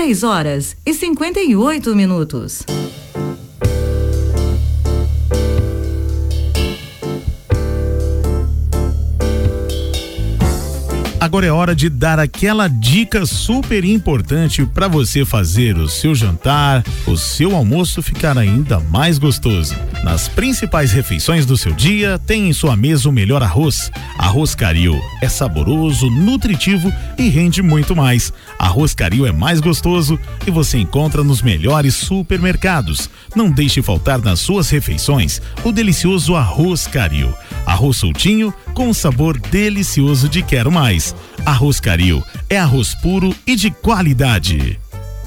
6h58. Agora é hora de dar aquela dica super importante para você fazer o seu jantar, o seu almoço ficar ainda mais gostoso. Nas principais refeições do seu dia, tem em sua mesa o melhor arroz. Arroz Caril é saboroso, nutritivo e rende muito mais. Arroz Caril é mais gostoso e você encontra nos melhores supermercados. Não deixe faltar nas suas refeições o delicioso Arroz Caril. Arroz soltinho com sabor delicioso de quero mais. Arroz Caril é arroz puro e de qualidade.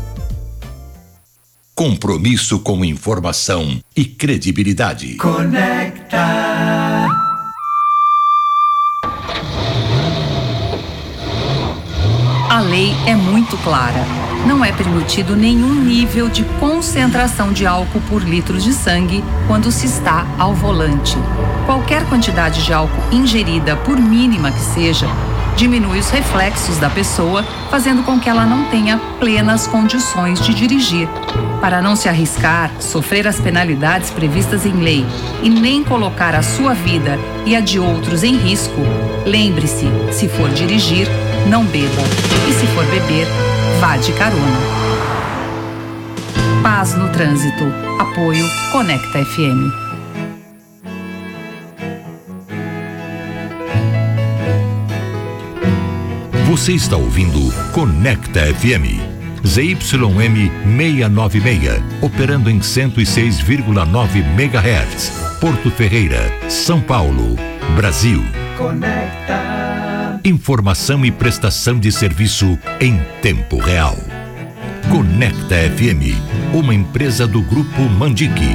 Compromisso com informação e credibilidade. Conecta. A lei é muito clara. Não é permitido nenhum nível de concentração de álcool por litro de sangue quando se está ao volante. Qualquer quantidade de álcool ingerida, por mínima que seja, diminui os reflexos da pessoa, fazendo com que ela não tenha plenas condições de dirigir. Para não se arriscar, sofrer as penalidades previstas em lei e nem colocar a sua vida e a de outros em risco, lembre-se, se for dirigir, não beba. E se for beber, vá de carona. Paz no trânsito. Apoio Conecta FM. Você está ouvindo Conecta FM. ZYM 696, operando em 106,9 MHz. Porto Ferreira, São Paulo, Brasil. Conecta. Informação e prestação de serviço em tempo real. Conecta FM, uma empresa do Grupo Mandique.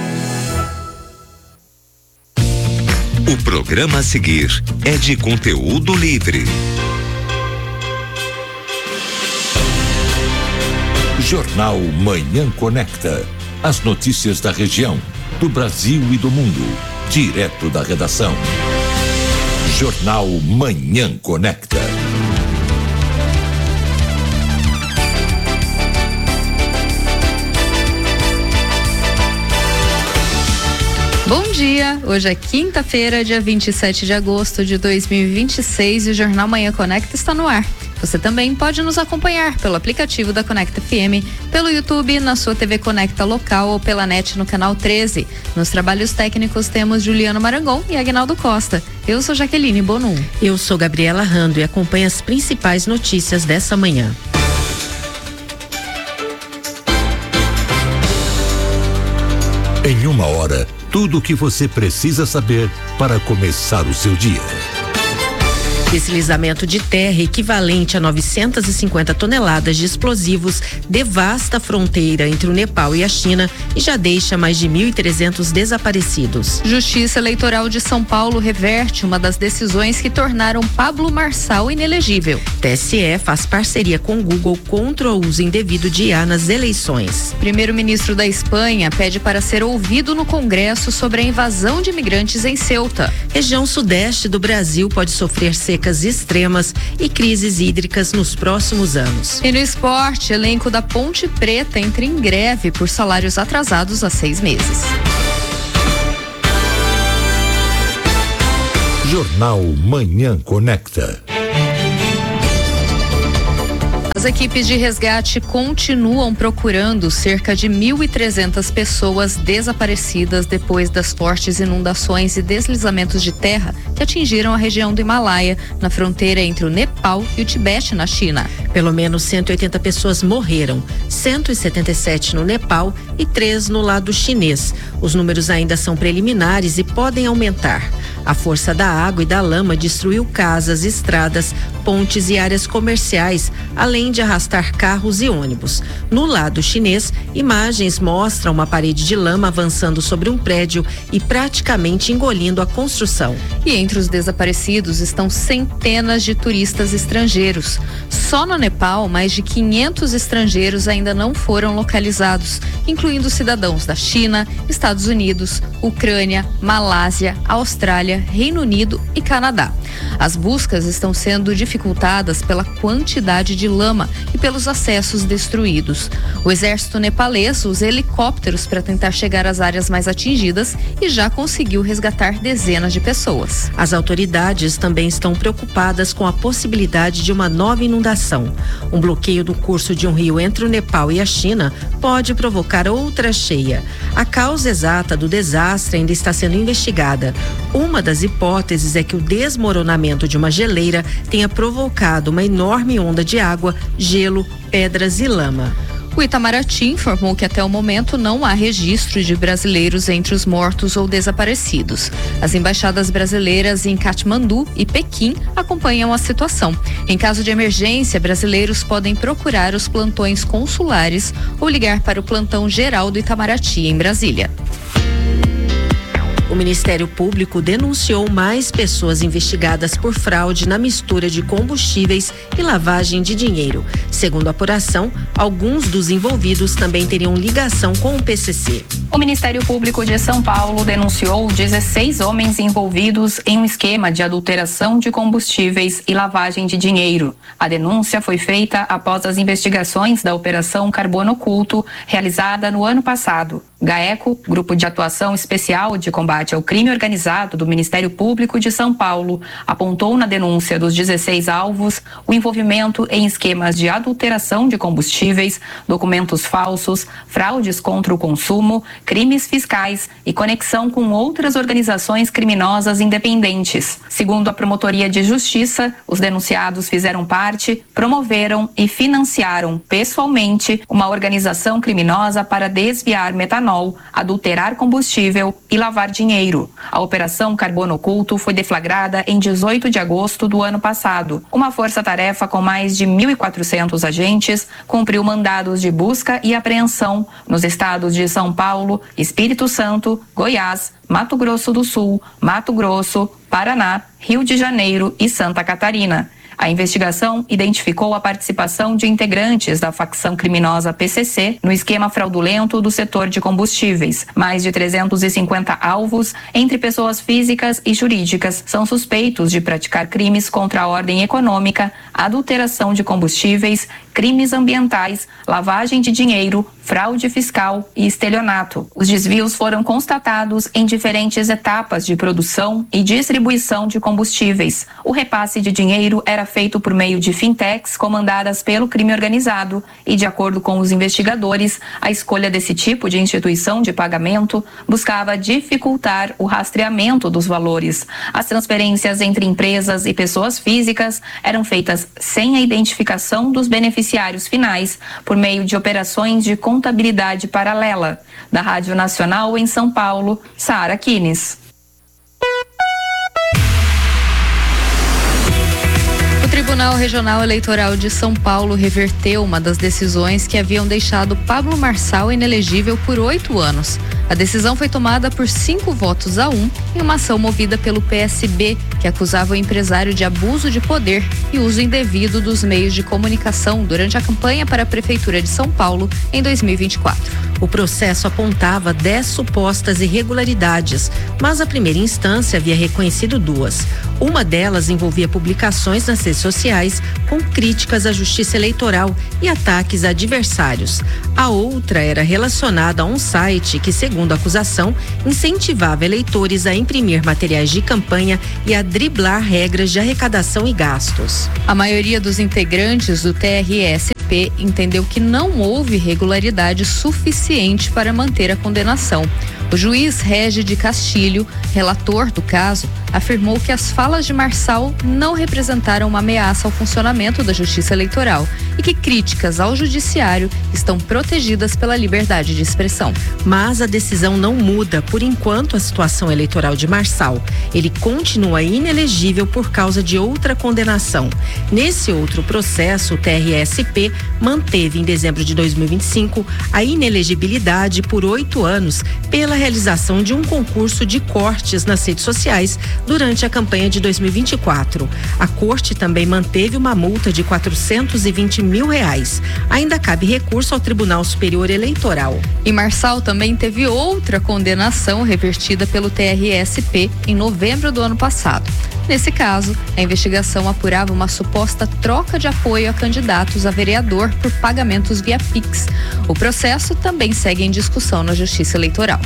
O programa a seguir é de conteúdo livre. Jornal Manhã Conecta. As notícias da região, do Brasil e do mundo. Direto da redação. Jornal Manhã Conecta. Bom dia, hoje é quinta-feira, dia 27 de agosto de 2026 e o Jornal Manhã Conecta está no ar. Você também pode nos acompanhar pelo aplicativo da Conecta FM, pelo YouTube, na sua TV Conecta local ou pela NET no canal 13. Nos trabalhos técnicos temos Juliano Marangon e Aguinaldo Costa. Eu sou Jaqueline Bonum. Eu sou Gabriela Rando e acompanho as principais notícias dessa manhã. Em uma hora, tudo o que você precisa saber para começar o seu dia. Deslizamento de terra equivalente a 950 toneladas de explosivos devasta a fronteira entre o Nepal e a China e já deixa mais de 1.300 desaparecidos. Justiça Eleitoral de São Paulo reverte uma das decisões que tornaram Pablo Marçal inelegível. TSE faz parceria com Google contra o uso indevido de IA nas eleições. Primeiro-ministro da Espanha pede para ser ouvido no Congresso sobre a invasão de imigrantes em Ceuta. Região sudeste do Brasil pode sofrer secas extremas e crises hídricas nos próximos anos. E no esporte, elenco da Ponte Preta entra em greve por salários atrasados há 6 meses. Jornal Manhã Conecta. As equipes de resgate continuam procurando cerca de 1.300 pessoas desaparecidas depois das fortes inundações e deslizamentos de terra que atingiram a região do Himalaia, na fronteira entre o Nepal e o Tibete, na China. Pelo menos 180 pessoas morreram, 177 no Nepal e 3 no lado chinês. Os números ainda são preliminares e podem aumentar. A força da água e da lama destruiu casas, estradas, pontes e áreas comerciais, além de arrastar carros e ônibus. No lado chinês, imagens mostram uma parede de lama avançando sobre um prédio e praticamente engolindo a construção. E entre os desaparecidos estão centenas de turistas estrangeiros. Só no Nepal, mais de 500 estrangeiros ainda não foram localizados, incluindo cidadãos da China, Estados Unidos, Ucrânia, Malásia, Austrália, Reino Unido e Canadá. As buscas estão sendo dificultadas dificultadas pela quantidade de lama e pelos acessos destruídos. O exército nepalês usa helicópteros para tentar chegar às áreas mais atingidas e já conseguiu resgatar dezenas de pessoas. As autoridades também estão preocupadas com a possibilidade de uma nova inundação. Um bloqueio do curso de um rio entre o Nepal e a China pode provocar outra cheia. A causa exata do desastre ainda está sendo investigada. Uma das hipóteses é que o desmoronamento de uma geleira tenha provocado uma enorme onda de água, gelo, pedras e lama. O Itamaraty informou que até o momento não há registro de brasileiros entre os mortos ou desaparecidos. As embaixadas brasileiras em Katmandu e Pequim acompanham a situação. Em caso de emergência, brasileiros podem procurar os plantões consulares ou ligar para o plantão geral do Itamaraty em Brasília. O Ministério Público denunciou mais pessoas investigadas por fraude na mistura de combustíveis e lavagem de dinheiro. Segundo a apuração, alguns dos envolvidos também teriam ligação com o PCC. O Ministério Público de São Paulo denunciou 16 homens envolvidos em um esquema de adulteração de combustíveis e lavagem de dinheiro. A denúncia foi feita após as investigações da Operação Carbono Oculto, realizada no ano passado. GAECO, Grupo de Atuação Especial de Combate ao Crime Organizado do Ministério Público de São Paulo, apontou na denúncia dos 16 alvos o envolvimento em esquemas de adulteração de combustíveis, documentos falsos, fraudes contra o consumo, crimes fiscais e conexão com outras organizações criminosas independentes. Segundo a Promotoria de Justiça, os denunciados fizeram parte, promoveram e financiaram pessoalmente uma organização criminosa para desviar metanol, adulterar combustível e lavar dinheiro. A Operação Carbono Oculto foi deflagrada em 18 de agosto do ano passado. Uma força-tarefa com mais de 1.400 agentes cumpriu mandados de busca e apreensão nos estados de São Paulo, Espírito Santo, Goiás, Mato Grosso do Sul, Mato Grosso, Paraná, Rio de Janeiro e Santa Catarina. A investigação identificou a participação de integrantes da facção criminosa PCC no esquema fraudulento do setor de combustíveis. Mais de 350 alvos, entre pessoas físicas e jurídicas, são suspeitos de praticar crimes contra a ordem econômica, adulteração de combustíveis, crimes ambientais, lavagem de dinheiro, fraude fiscal e estelionato. Os desvios foram constatados em diferentes etapas de produção e distribuição de combustíveis. O repasse de dinheiro era feito por meio de fintechs comandadas pelo crime organizado e, de acordo com os investigadores, a escolha desse tipo de instituição de pagamento buscava dificultar o rastreamento dos valores. As transferências entre empresas e pessoas físicas eram feitas sem a identificação dos beneficiários finais, por meio de operações de contabilidade paralela. Da Rádio Nacional em São Paulo, Sara Kines. O Tribunal Regional Eleitoral de São Paulo reverteu uma das decisões que haviam deixado Pablo Marçal inelegível por 8 anos. A decisão foi tomada por 5 votos a 1 em uma ação movida pelo PSB, que acusava o empresário de abuso de poder e uso indevido dos meios de comunicação durante a campanha para a Prefeitura de São Paulo em 2024. O processo apontava 10 supostas irregularidades, mas a primeira instância havia reconhecido 2. Uma delas envolvia publicações nas redes sociais com críticas à justiça eleitoral e ataques a adversários. A outra era relacionada a um site que, segundo a acusação, incentivava eleitores a imprimir materiais de campanha e a driblar regras de arrecadação e gastos. A maioria dos integrantes do TRSP entendeu que não houve irregularidade suficiente para manter a condenação. O juiz Regi de Castilho, relator do caso, afirmou que as falas de Marçal não representaram uma ameaça ao funcionamento da Justiça Eleitoral e que críticas ao judiciário estão protegidas pela liberdade de expressão. Mas a decisão não muda, por enquanto, a situação eleitoral de Marçal. Ele continua inelegível por causa de outra condenação. Nesse outro processo, o TRSP manteve em dezembro de 2025 a inelegibilidade por 8 anos pela realização de um concurso de cortes nas redes sociais durante a campanha de 2024. A Corte também manteve uma multa de R$420 mil. Ainda cabe recurso ao Tribunal Superior Eleitoral. E Marçal também teve outra condenação revertida pelo TRSP em novembro do ano passado. Nesse caso, a investigação apurava uma suposta troca de apoio a candidatos a vereador por pagamentos via Pix. O processo também segue em discussão na Justiça Eleitoral.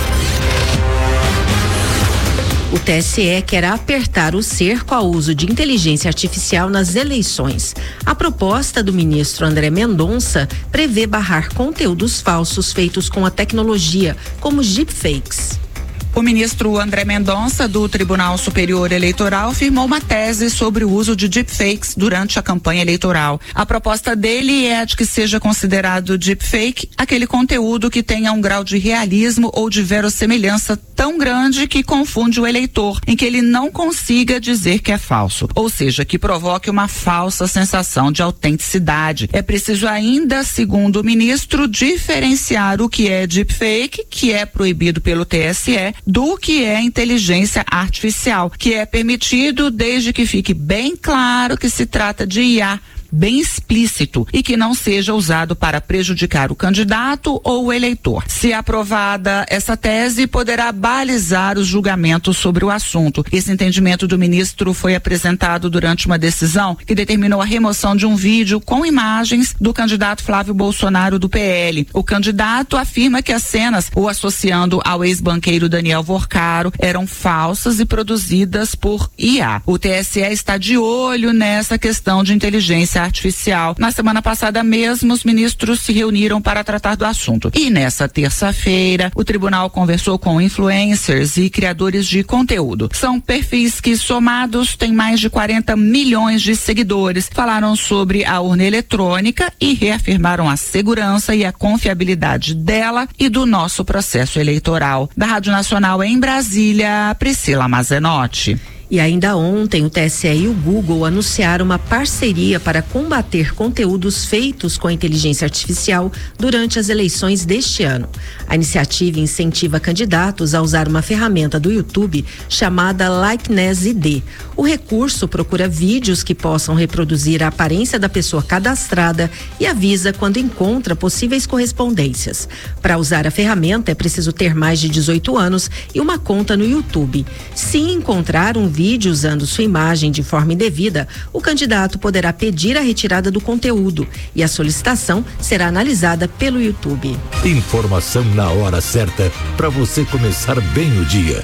O TSE quer apertar o cerco ao uso de inteligência artificial nas eleições. A proposta do ministro André Mendonça prevê barrar conteúdos falsos feitos com a tecnologia, como deepfakes. O ministro André Mendonça, do Tribunal Superior Eleitoral, firmou uma tese sobre o uso de deepfakes durante a campanha eleitoral. A proposta dele é de que seja considerado deepfake aquele conteúdo que tenha um grau de realismo ou de verossimilhança tão grande que confunde o eleitor, em que ele não consiga dizer que é falso, ou seja, que provoque uma falsa sensação de autenticidade. É preciso ainda, segundo o ministro, diferenciar o que é deepfake, que é proibido pelo TSE, do que é inteligência artificial, que é permitido desde que fique bem claro que se trata de IA, bem explícito, e que não seja usado para prejudicar o candidato ou o eleitor. Se aprovada essa tese, poderá balizar os julgamentos sobre o assunto. Esse entendimento do ministro foi apresentado durante uma decisão que determinou a remoção de um vídeo com imagens do candidato Flávio Bolsonaro do PL. O candidato afirma que as cenas, o associando ao ex-banqueiro Daniel Vorcaro, eram falsas e produzidas por IA. O TSE está de olho nessa questão de inteligência artificial. Na semana passada mesmo, os ministros se reuniram para tratar do assunto. E nessa terça-feira, o tribunal conversou com influencers e criadores de conteúdo. São perfis que, somados, têm mais de 40 milhões de seguidores. Falaram sobre a urna eletrônica e reafirmaram a segurança e a confiabilidade dela e do nosso processo eleitoral. Da Rádio Nacional em Brasília, Priscila Mazenotti. E ainda ontem, o TSE e o Google anunciaram uma parceria para combater conteúdos feitos com a inteligência artificial durante as eleições deste ano. A iniciativa incentiva candidatos a usar uma ferramenta do YouTube chamada Likeness ID. O recurso procura vídeos que possam reproduzir a aparência da pessoa cadastrada e avisa quando encontra possíveis correspondências. Para usar a ferramenta, é preciso ter mais de 18 anos e uma conta no YouTube. Se encontrar um vídeo usando sua imagem de forma indevida, o candidato poderá pedir a retirada do conteúdo e a solicitação será analisada pelo YouTube. Informação na hora certa para você começar bem o dia.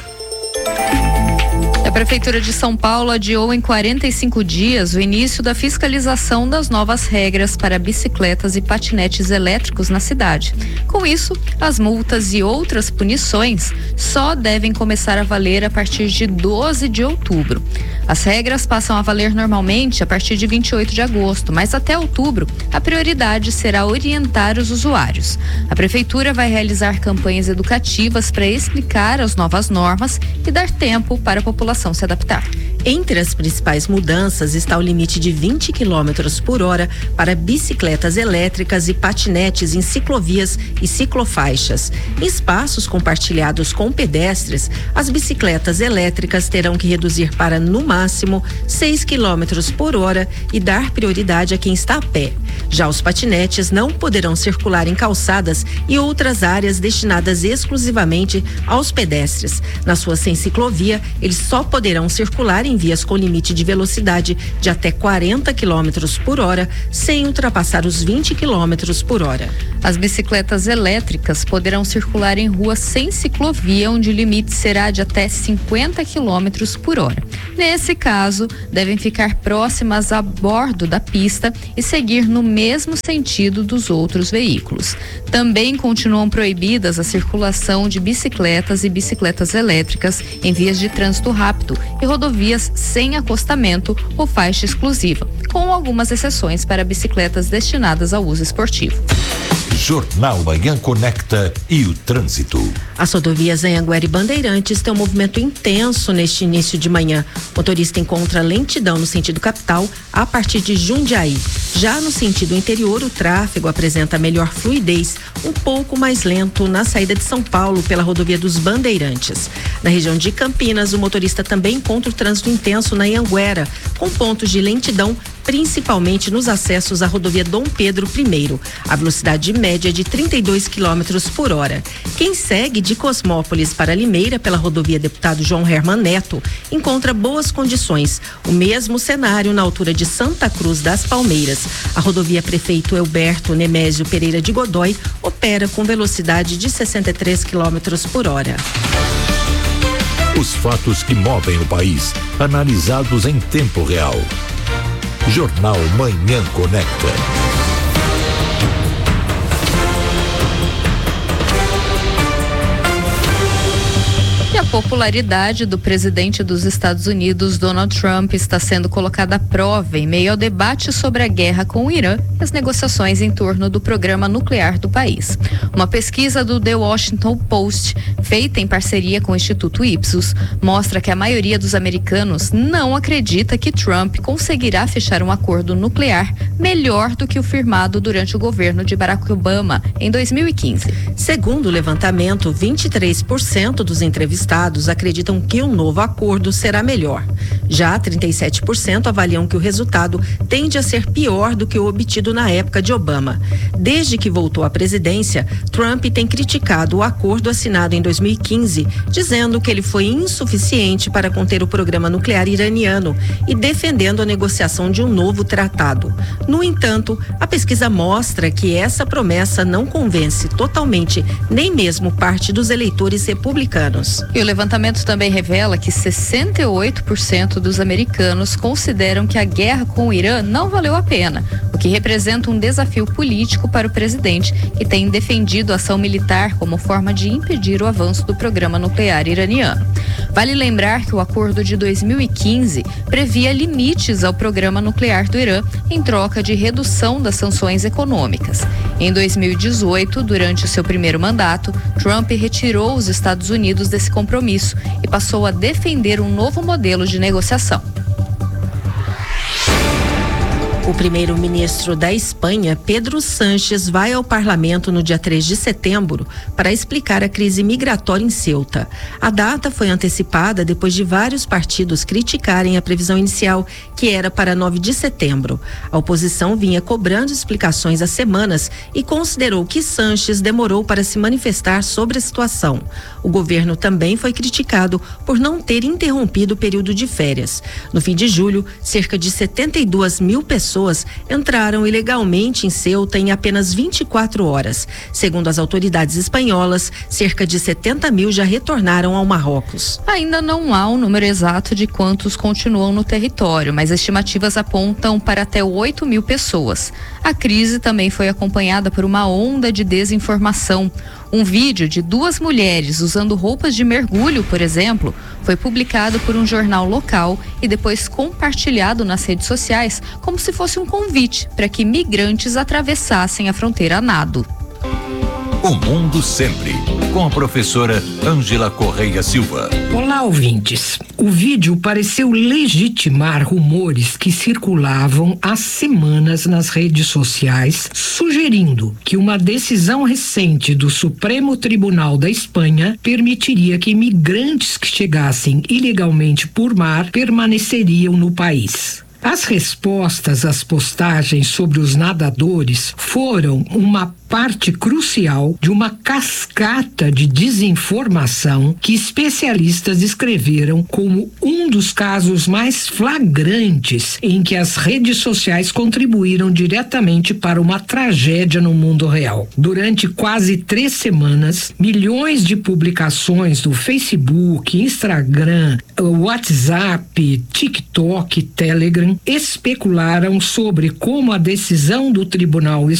A Prefeitura de São Paulo adiou em 45 dias o início da fiscalização das novas regras para bicicletas e patinetes elétricos na cidade. Com isso, as multas e outras punições só devem começar a valer a partir de 12 de outubro. As regras passam a valer normalmente a partir de 28 de agosto, mas até outubro a prioridade será orientar os usuários. A Prefeitura vai realizar campanhas educativas para explicar as novas normas e dar tempo para a população se adaptar. Entre as principais mudanças está o limite de 20 km por hora para bicicletas elétricas e patinetes em ciclovias e ciclofaixas. Em espaços compartilhados com pedestres, as bicicletas elétricas terão que reduzir para, no máximo, 6 km por hora e dar prioridade a quem está a pé. Já os patinetes não poderão circular em calçadas e outras áreas destinadas exclusivamente aos pedestres. Nas ruas sem ciclovia, eles só poderão circular em vias com limite de velocidade de até 40 km por hora, sem ultrapassar os 20 km por hora. As bicicletas elétricas poderão circular em ruas sem ciclovia, onde o limite será de até 50 km por hora. Nesse caso, devem ficar próximas a bordo da pista e seguir no mesmo sentido dos outros veículos. Também continuam proibidas a circulação de bicicletas e bicicletas elétricas em vias de trânsito rápido e rodovias sem acostamento ou faixa exclusiva, com algumas exceções para bicicletas destinadas ao uso esportivo. Jornal Manhã Conecta e o trânsito. As rodovias Anhanguera e Bandeirantes têm um movimento intenso neste início de manhã. O motorista encontra lentidão no sentido capital a partir de Jundiaí. Já no sentido interior, o tráfego apresenta melhor fluidez, um pouco mais lento na saída de São Paulo pela rodovia dos Bandeirantes. Na região de Campinas, o motorista também encontra o trânsito intenso na Anhanguera, com pontos de lentidão, principalmente nos acessos à rodovia Dom Pedro I. A velocidade média é de 32 km por hora. Quem segue de Cosmópolis para Limeira pela rodovia Deputado João Herman Neto encontra boas condições. O mesmo cenário na altura de Santa Cruz das Palmeiras. A rodovia Prefeito Elberto Nemésio Pereira de Godoy opera com velocidade de 63 km por hora. Os fatos que movem o país, analisados em tempo real. Jornal Manhã Conecta. E a popularidade do presidente dos Estados Unidos, Donald Trump, está sendo colocada à prova em meio ao debate sobre a guerra com o Irã e as negociações em torno do programa nuclear do país. Uma pesquisa do The Washington Post, feita em parceria com o Instituto Ipsos, mostra que a maioria dos americanos não acredita que Trump conseguirá fechar um acordo nuclear melhor do que o firmado durante o governo de Barack Obama em 2015. Segundo o levantamento, 23% dos entrevistados acreditam que um novo acordo será melhor. Já 37% avaliam que o resultado tende a ser pior do que o obtido na época de Obama. Desde que voltou à presidência, Trump tem criticado o acordo assinado em 2015, dizendo que ele foi insuficiente para conter o programa nuclear iraniano e defendendo a negociação de um novo tratado. No entanto, a pesquisa mostra que essa promessa não convence totalmente nem mesmo parte dos eleitores republicanos. E o levantamento também revela que 68% dos americanos consideram que a guerra com o Irã não valeu a pena, o que representa um desafio político para o presidente, que tem defendido a ação militar como forma de impedir o avanço do programa nuclear iraniano. Vale lembrar que o acordo de 2015 previa limites ao programa nuclear do Irã em troca de redução das sanções econômicas. Em 2018, durante o seu primeiro mandato, Trump retirou os Estados Unidos desse compromisso e passou a defender um novo modelo de negociação. O primeiro-ministro da Espanha, Pedro Sánchez, vai ao parlamento no dia 3 de setembro para explicar a crise migratória em Ceuta. A data foi antecipada depois de vários partidos criticarem a previsão inicial, que era para 9 de setembro. A oposição vinha cobrando explicações há semanas e considerou que Sánchez demorou para se manifestar sobre a situação. O governo também foi criticado por não ter interrompido o período de férias. No fim de julho, cerca de 72 mil pessoas entraram ilegalmente em Ceuta em apenas 24 horas. Segundo as autoridades espanholas, cerca de 70 mil já retornaram ao Marrocos. Ainda não há um número exato de quantos continuam no território, mas estimativas apontam para até 8 mil pessoas. A crise também foi acompanhada por uma onda de desinformação. Um vídeo de 2 mulheres usando roupas de mergulho, por exemplo, foi publicado por um jornal local e depois compartilhado nas redes sociais como se fosse um convite para que migrantes atravessassem a fronteira a nado. O Mundo Sempre, com a professora Ângela Correia Silva. Olá, ouvintes. O vídeo pareceu legitimar rumores que circulavam há semanas nas redes sociais, sugerindo que uma decisão recente do Supremo Tribunal da Espanha permitiria que imigrantes que chegassem ilegalmente por mar permaneceriam no país. As respostas às postagens sobre os nadadores foram uma parte crucial de uma cascata de desinformação que especialistas descreveram como um dos casos mais flagrantes em que as redes sociais contribuíram diretamente para uma tragédia no mundo real. Durante quase 3 semanas, milhões de publicações do Facebook, Instagram, WhatsApp, TikTok e Telegram especularam sobre como a decisão do Tribunal